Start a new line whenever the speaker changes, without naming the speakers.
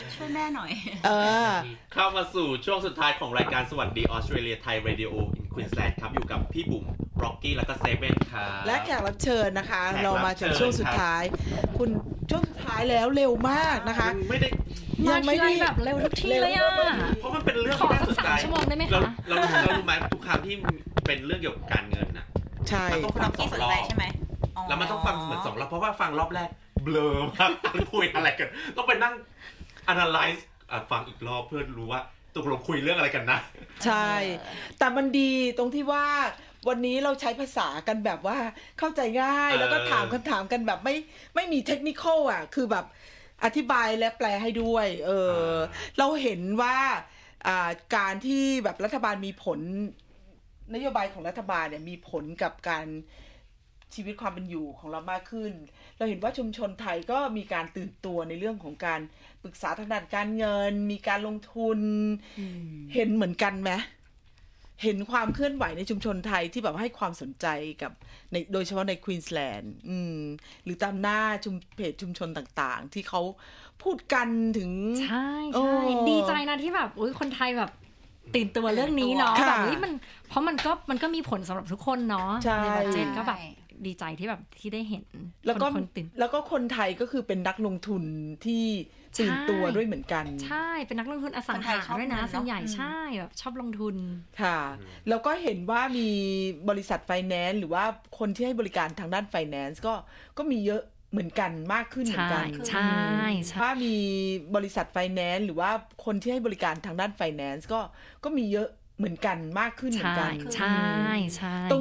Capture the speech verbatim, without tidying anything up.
ช่วยแม่หน่อย
เออ
เข้ามาสู่ช่วงสุดท้ายของรายการสวัสดีออสเตรเลียไทยเรดิโออินควีนสแลนด์ครับอยู่กับพี่บุ๋มร็อกกี้แล้วก็เซเว่นครับ
และแขกรับเชิญนะคะเรามาถึงช่วงสุดท้ายคุณช่วงสุดท้ายแล้วเร็วมากนะคะ
ไม่ได้
ยังไม่ได้แบบเร็วทุกทีเลยอ่ะ
เพราะมันเป็นเรื่องที่น่าสนใจ
ชั่วโมงได้ไหมคะ
เราเราเรารู้ไหมทุกครั้งที่เป็นเรื่องเกี่ยวกับการเงินน่ะ
ใช่
มันต้องฟังสองรอบ
ใช่ไหม
แล้วมันต้องฟังเหมือนสองรอบเพราะว่าฟังรอบแรกเบลอมากคุยอะไรกันต้องไปนั่ง analyze ฟังอีกรอบเพื่อรู้ว่าตกลงคุยเรื่องอะไรกันนะ
ใช่แต่มันดีตรงที่ว่าวันนี้เราใช้ภาษากันแบบว่าเข้าใจง่ายแล้วก็ถามคำถามกันแบบไม่ไม่มีเทคนิคอลอ่ะคือแบบอธิบายและแปลให้ด้วยเออเราเห็นว่าการที่แบบรัฐบาลมีผลนโยบายของรัฐบาลเนี่ยมีผลกับการชีวิตความเป็นอยู่ของเรามากขึ้นเราเห็นว่าชุมชนไทยก็มีการตื่นตัวในเรื่องของการปรึกษาทางด้านการเงินมีการลงทุนเห็นเหมือนกันไหมเห็นความเคลื่อนไหวในชุมชนไทยที่แบบให้ความสนใจกับในโดยเฉพาะในควีนสแลนด์หรือตามหน้าชุมเพจชุมชนต่างๆที่เขาพูดกันถึง
ใช่ใช่ดีใจนะที่แบบอุ๊ยคนไทยแบบตื่นตัวเรื่องนี้เนาะแบบนี้มันเพราะมันก็มันก็มีผลสำหรับทุกคนเนาะในบัดเจ็ตก็แบบดีใจที่แบบที่ได้เห็น
แล้วก็แล้วก็คนไทยก็คือเป็นนักลงทุนที่ตื่นตัวด้วยเหมือนกัน
ใช่เป็นนักลงทุนอสังหาด้วยนะส่วนใหญ่ใช่แบบชอบลงทุน
ค่ะแล้วก็เห็นว่ามีบริษัทไฟแนนซ์หรือว่าคนที่ให้บริการทางด้านไฟแนนซ์ก็ก็มีเยอะเหมือนกันมากขึ้นเหมือนกัน
ใช่
ถ้ามีบริษัทไฟแนนซ์หรือว่าคนที่ให้บริการทางด้านไฟแนนซ์ก็ก็มีเยอะเหมือนกันมากขึ้นเหมือนกัน
ใช่ใช่